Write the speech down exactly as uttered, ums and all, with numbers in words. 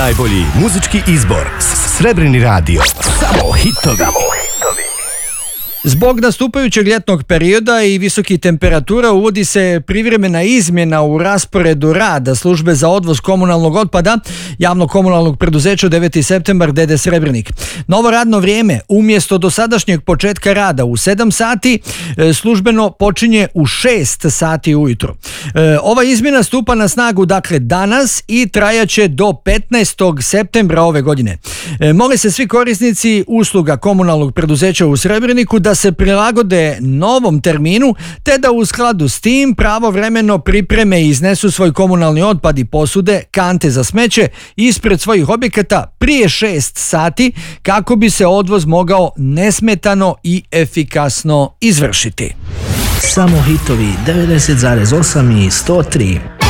Najbolji muzički izbor. Srebrni radio. Samo hitovi. Zbog nastupajućeg ljetnog perioda i visokih temperatura uvodi se privremena izmjena u rasporedu rada službe za odvoz komunalnog otpada javnog komunalnog preduzeća deveti septembar D D Srebrenik. Novo radno vrijeme umjesto dosadašnjeg početka rada u sedam sati službeno počinje u šest sati ujutro. Ova izmjena stupa na snagu dakle danas i trajaće do petnaestog septembra ove godine. Mole se svi korisnici usluga komunalnog preduzeća u Srebreniku da se prilagode novom terminu te da u skladu s tim pravovremeno pripreme i iznesu svoj komunalni otpad i posude, kante za smeće ispred svojih objekata prije šest sati kako bi se odvoz mogao nesmetano i efikasno izvršiti. Samo hitovi devedeset zarez osam i sto tri.